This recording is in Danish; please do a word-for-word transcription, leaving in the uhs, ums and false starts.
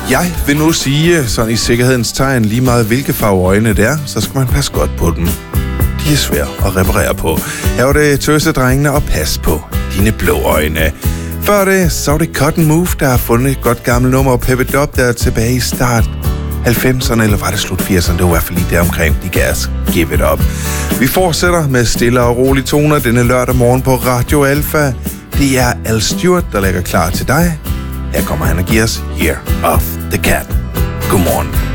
Jeg vil nu sige, sådan i sikkerhedens tegn, lige meget hvilke farve øjne det er, så skal man passe godt på dem. De er svære at reparere på. Her var det tøsedrengene, og pas på dine blå øjne. Før det, så var det Cotton Move, der har fundet et godt gammelt nummer og peppet op der tilbage i start halvfemserne, eller var det slut firserne? Det var i hvert fald lige der omkring. De gas. Give it up. Vi fortsætter med stille og rolige toner denne lørdag morgen på Radio Alpha. Det er Al Stewart, der lægger klar til dig. Her kommer han og giver os Year of the Cat. Godmorgen.